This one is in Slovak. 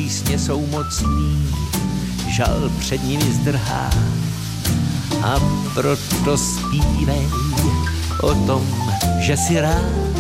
písně jsou mocný, žal před nimi zdrhá. A proto zpívej o tom, že si rád